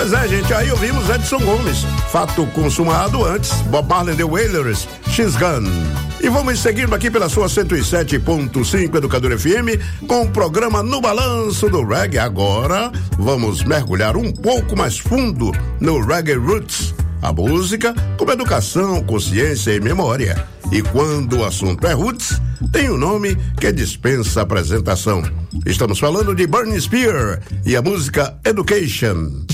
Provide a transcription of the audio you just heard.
Pois é, gente, aí ouvimos Edson Gomes, Fato Consumado, antes Bob Marley The Wailers, She's Gone. E vamos seguindo aqui pela sua 107.5 Educador FM com o programa No Balanço do Reggae. Agora vamos mergulhar um pouco mais fundo no Reggae Roots, a música como educação, consciência e memória. E quando o assunto é Roots, tem um nome que dispensa apresentação. Estamos falando de Burning Spear e a música Education.